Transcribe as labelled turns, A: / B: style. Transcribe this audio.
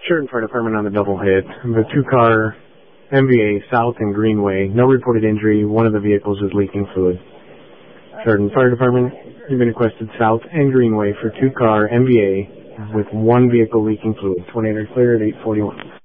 A: Sheridan Fire Department on the double hit. The two-car MVA South and Greenway. No reported injury. One of the vehicles is leaking fluid. Sheridan Fire Department, you've been requested South and Greenway for two-car MVA with one vehicle leaking fluid. 28 clear at 8:41.